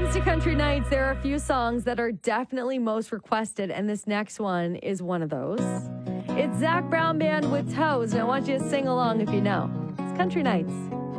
comes to Country Nights, there are a few songs that are definitely most requested, and this next one is one of those. It's Zac Brown Band with Toes, and I want you to sing along if you know. It's Country Nights.